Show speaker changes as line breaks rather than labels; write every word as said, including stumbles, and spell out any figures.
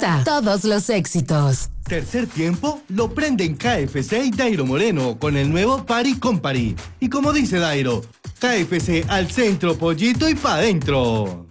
disfruta todos los éxitos.
Tercer tiempo lo prenden K F C y Dairo Moreno con el nuevo Party con Party. Y como dice Dairo, K F C al centro, pollito y pa' dentro.